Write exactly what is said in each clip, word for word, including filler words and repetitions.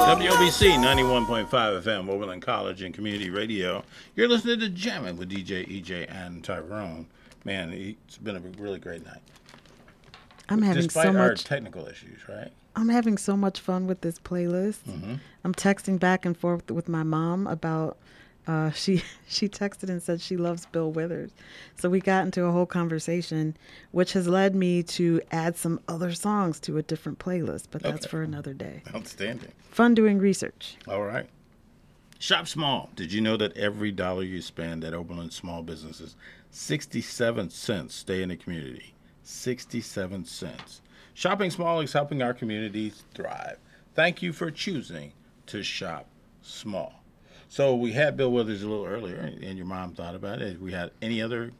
W O B C ninety-one point five F M, Oberlin College and Community Radio. You're listening to Jammin' with D J, E J, and Tyrone. Man, it's been a really great night. I'm having Despite so our much technical issues, right? I'm having so much fun with this playlist. Mm-hmm. I'm texting back and forth with my mom about uh, she she texted and said she loves Bill Withers. So we got into a whole conversation, which has led me to add some other songs to a different playlist, but that's Okay. for another day. Outstanding. Fun doing research. All right. Shop small. Did you know that every dollar you spend at Oberlin small businesses, sixty-seven cents stay in the community? sixty-seven cents. Shopping small is helping our communities thrive. Thank you for choosing to shop small. So we had Bill Withers a little earlier, and your mom thought about it. We had any other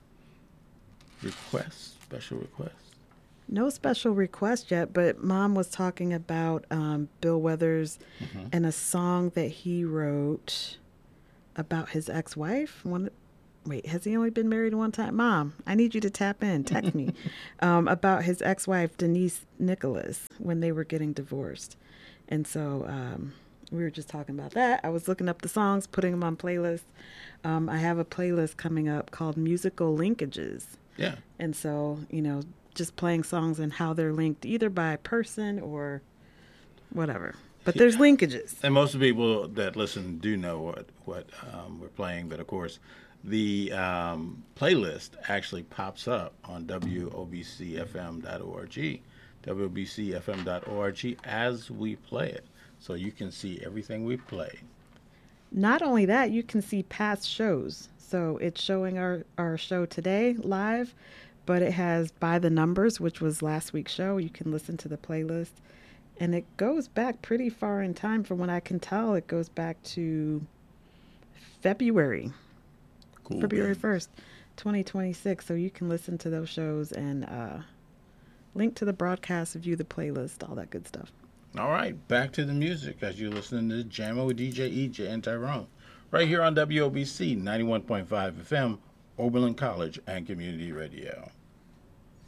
requests, special requests? No special request yet, but Mom was talking about um, Bill Withers Mm-hmm. and a song that he wrote about his ex-wife. One, wait, has he only been married one time? Mom, I need you to tap in, text me, um, about his ex-wife, Denise Nicholas, when they were getting divorced. And so um, we were just talking about that. I was looking up the songs, putting them on playlists. Um, I have a playlist coming up called Musical Linkages. Yeah. And so, you know, just playing songs and how they're linked either by person or whatever. But there's linkages. And most of the people that listen do know what, what um, we're playing. But, of course, the um, playlist actually pops up on W O B C F M dot org, W O B C F M dot org, as we play it. So you can see everything we play. Not only that, you can see past shows. So it's showing our, our show today live, but it has By the Numbers, which was last week's show. You can listen to the playlist. And it goes back pretty far in time. From what I can tell, it goes back to February. Cool. February first, twenty twenty-six. So you can listen to those shows and uh, link to the broadcast, view the playlist, all that good stuff. All right, back to the music as you're listening to Jammin' with D J, E J, and Tyrone. Right here on W O B C ninety-one point five F M, Oberlin College and Community Radio.